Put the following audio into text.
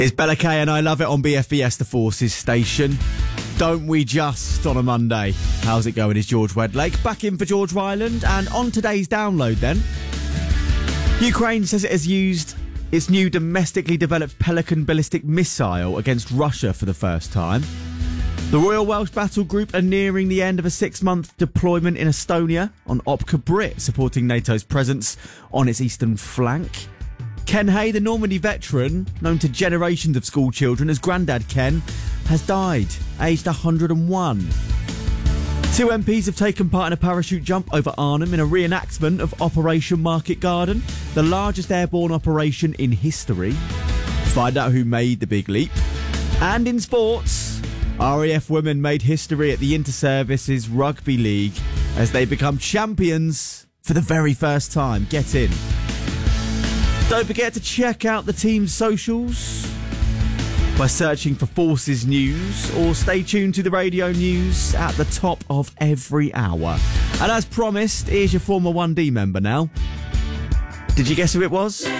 It's Bella K and I love it on BFBS, the Forces station. Don't we just on a Monday? How's it going? Is George Wedlake back in for George Ryland? And on today's download then, Ukraine says it has used its new domestically developed Pelican ballistic missile against Russia for the first time. The Royal Welsh Battle Group are nearing the end of a 6-month deployment in Estonia on Opka Brit, supporting NATO's presence on its eastern flank. Ken Hay, the Normandy veteran, known to generations of school children as Grandad Ken, has died, aged 101. 2 MPs have taken part in a parachute jump over Arnhem in a reenactment of Operation Market Garden, the largest airborne operation in history. Find out who made the big leap. And in sports, RAF women made history at the Inter-Services Rugby League as they become champions for the very first time. Get in. Don't forget to check out the team's socials by searching for Forces News, or stay tuned to the radio news at the top of every hour. And as promised, here's your former 1D member now. Did you guess who it was?